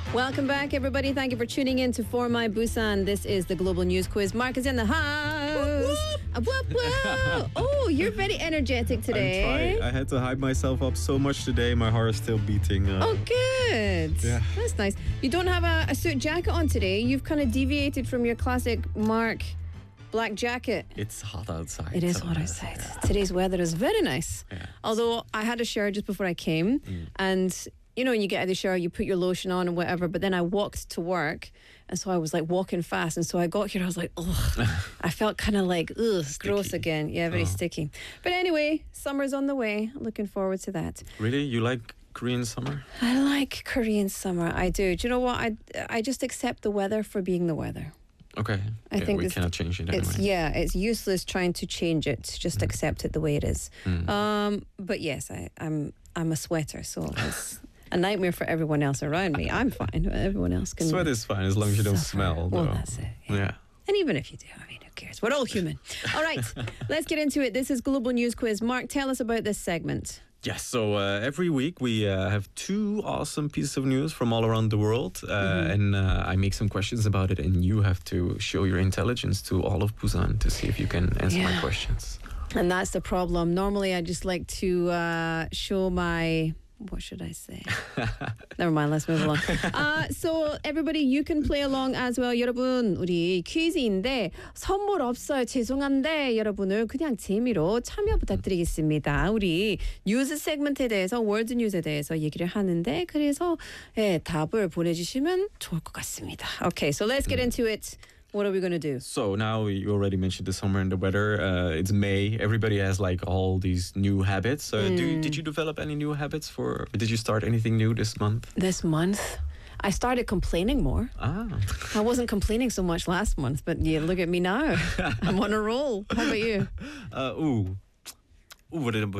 Welcome back, everybody. Thank you for tuning in to For My Busan. This is the Global News Quiz. Mark is in the house. Whoop, whoop. Oh, you're very energetic today. I'm trying. I had to hype myself up so much today. My heart is still beating. Oh, good. Yeah. That's nice. You don't have a suit jacket on today. You've kind of deviated from your classic Mark black jacket. It's hot outside. It is hot outside. Yeah. Today's weather is very nice. Yeah. Although I had a shower just before I came, and you know, when you get out of the shower, you put your lotion on and whatever, but then I walked to work, and so I was like walking fast, and so I got here, I was like, ugh. I felt kind of like, ugh, gross again. Yeah, very sticky. But anyway, summer's on the way. Looking forward to that. Really? You like Korean summer? I like Korean summer. I do. Do you know what? I just accept the weather for being the weather. Okay. I think we cannot change it anyway. It's useless trying to change it. Just accept it the way it is. But yes, I'm a sweater, so it's a nightmare for everyone else around me. I'm fine. Everyone else can. Sweat is fine as long as you don't smell. Well, though. that's it. Yeah. And even if you do, I mean, who cares? We're all human. All right, let's get into it. This is Global News Quiz. Mark, tell us about this segment. Yes, so every week we have two awesome pieces of news from all around the world, and I make some questions about it, and you have to show your intelligence to all of Busan to see if you can answer my questions. And that's the problem. Normally, I just like to show my... What should I say? Never mind, let's move along. So everybody, you can play along as well. 여러분, 우리 퀴즈인데 선물 없어요. 죄송한데 여러분을 그냥 재미로 참여 부탁드리겠습니다. 우리 뉴스 세그먼트에 대해서, 월드 뉴스에 대해서 얘기를 하는데 그래서 답을 보내주시면 좋을 것 같습니다. Okay, so let's get into it. What are we going to do? So now you already mentioned the summer and the weather. It's May. Everybody has like all these new habits. Did you develop any new habits did you start anything new this month? This month? I started complaining more. I wasn't complaining so much last month, but yeah, look at me now. I'm on a roll. How about you? What